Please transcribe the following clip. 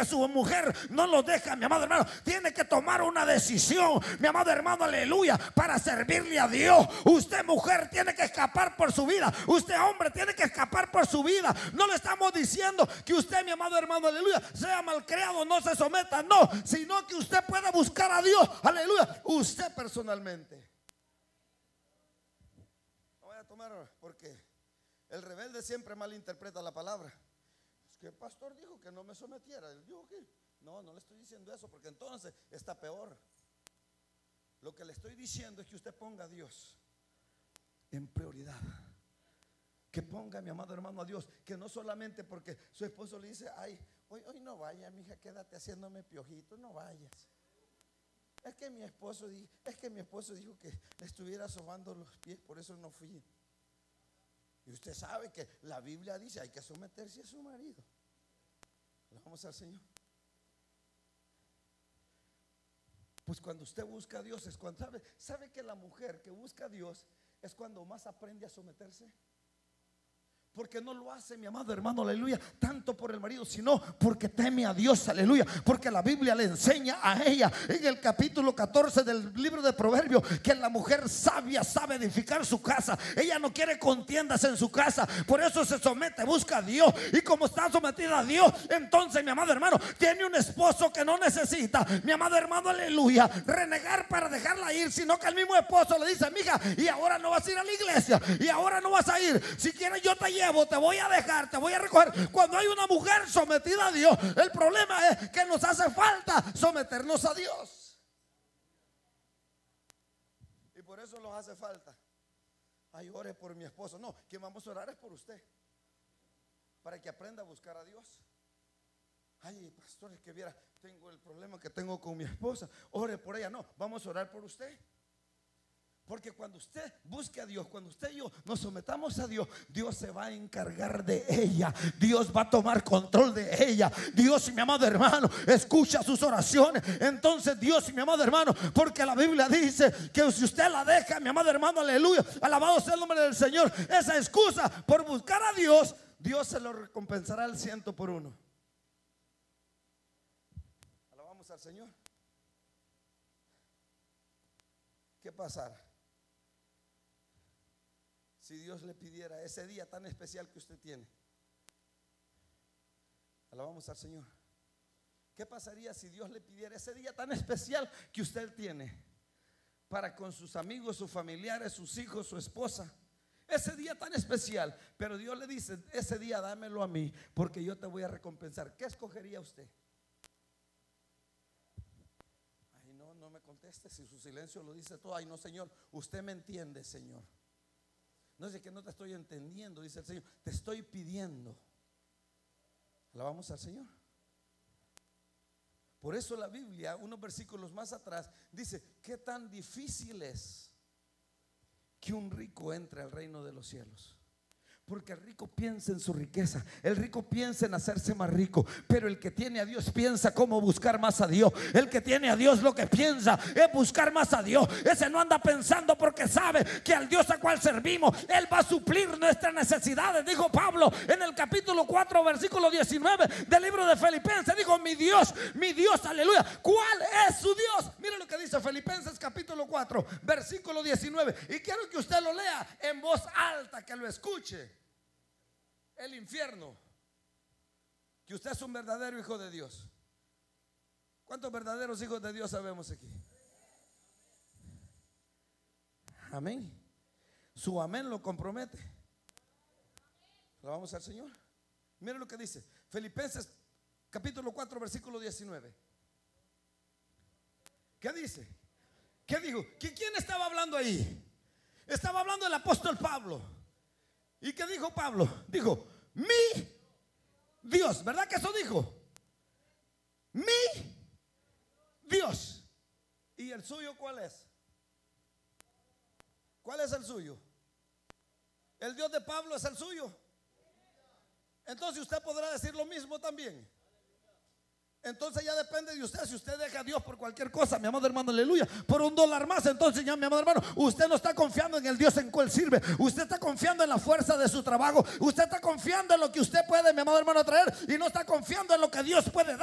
su mujer no lo deja, mi amado hermano, tiene que tomar una decisión, mi amado hermano, aleluya, para servirle a Dios. Usted, mujer, tiene que escapar por su vida. Usted, hombre, tiene que escapar por su vida. No le estamos diciendo que usted, mi amado hermano, aleluya, sea malcriado, no se someta, no, sino que usted pueda buscar a Dios, aleluya, usted personalmente. No voy a tomar, porque el rebelde siempre malinterpreta la palabra. Es que el pastor dijo que no me sometiera. Él dijo que no le estoy diciendo eso, porque entonces está peor. Lo que le estoy diciendo es que usted ponga a Dios en prioridad. Que ponga, mi amado hermano, a Dios. Que no solamente porque su esposo le dice: ay, hoy no vayas, mija, quédate haciéndome piojito, no vayas. Es que mi esposo dijo que le estuviera sobando los pies, por eso no fui. Y usted sabe que la Biblia dice: hay que someterse a su marido. Vamos al Señor. Pues cuando usted busca a Dios es cuando sabe que la mujer que busca a Dios es cuando más aprende a someterse. Porque no lo hace, mi amado hermano, aleluya, tanto por el marido, sino porque teme a Dios, aleluya. Porque la Biblia le enseña a ella en el capítulo 14 del libro de Proverbios que la mujer sabia sabe edificar su casa. Ella no quiere contiendas en su casa, por eso se somete, busca a Dios. Y como está sometida a Dios, entonces, mi amado hermano, tiene un esposo que no necesita, mi amado hermano, aleluya, renegar para dejarla ir, sino que el mismo esposo le dice: mija, y ahora no vas a ir a la iglesia, y ahora no vas a ir, si quieres yo te llevo, te voy a dejar, te voy a recoger. Cuando hay una mujer sometida a Dios, el problema es que nos hace falta someternos a Dios. Y por eso nos hace falta: ay, ore por mi esposo. No, quien vamos a orar es por usted, para que aprenda a buscar a Dios. Ay, pastor, es que viera, tengo el problema que tengo con mi esposa, ore por ella. No, vamos a orar por usted. Porque cuando usted busque a Dios, cuando usted y yo nos sometamos a Dios, Dios se va a encargar de ella. Dios va a tomar control de ella. Dios, mi amado hermano, escucha sus oraciones. Entonces Dios, mi amado hermano, porque la Biblia dice que si usted la deja, mi amado hermano, aleluya, alabado sea el nombre del Señor, esa excusa por buscar a Dios, Dios se lo recompensará al 100 por 1. Alabamos al Señor. ¿Qué pasará si Dios le pidiera ese día tan especial que usted tiene? Alabamos al Señor. ¿Qué pasaría si Dios le pidiera ese día tan especial que usted tiene para con sus amigos, sus familiares, sus hijos, su esposa? Ese día tan especial, pero Dios le dice: ese día dámelo a mí, porque yo te voy a recompensar. ¿Qué escogería usted? Ay, no me conteste, si su silencio lo dice todo. Ay, no, Señor, usted me entiende, Señor. No sé que no te estoy entendiendo, dice el Señor, te estoy pidiendo. Alabamos al Señor. Por eso la Biblia, unos versículos más atrás, dice: qué tan difícil es que un rico entre al reino de los cielos. Porque el rico piensa en su riqueza, el rico piensa en hacerse más rico, pero el que tiene a Dios piensa cómo buscar más a Dios. El que tiene a Dios lo que piensa es buscar más a Dios. Ese no anda pensando porque sabe que al Dios a cual servimos, Él va a suplir nuestras necesidades. Dijo Pablo en el capítulo 4 versículo 19 del libro de Filipenses, dijo: mi Dios, aleluya. ¿Cuál es su Dios? Mire lo que dice Filipenses capítulo 4 versículo 19, y quiero que usted lo lea en voz alta, que lo escuche. El infierno, que usted es un verdadero hijo de Dios. ¿Cuántos verdaderos hijos de Dios sabemos aquí? Amén. Su amén lo compromete. Alabamos al Señor. Mire lo que dice Filipenses capítulo 4 versículo 19. ¿Qué dice? ¿Qué dijo? ¿Quién estaba hablando ahí? Estaba hablando el apóstol Pablo. ¿Y qué dijo Pablo? Dijo: mi Dios. ¿Verdad que eso dijo? Mi Dios. ¿Y el suyo cuál es? ¿Cuál es el suyo? El Dios de Pablo es el suyo. Entonces usted podrá decir lo mismo también. Entonces ya depende de usted. Si usted deja a Dios por cualquier cosa, mi amado hermano, aleluya, por $1 más, entonces ya, mi amado hermano, usted no está confiando en el Dios en cual sirve. Usted está confiando en la fuerza de su trabajo. Usted está confiando en lo que usted puede, mi amado hermano, traer, y no está confiando en lo que Dios puede dar.